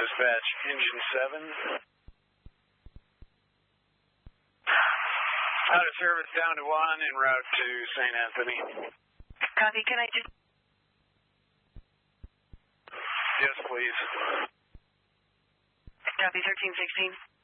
dispatch engine 7. Out of service down to 1 en route to St. Anthony. Copy, can I just... Yes, please. Copy, 1316.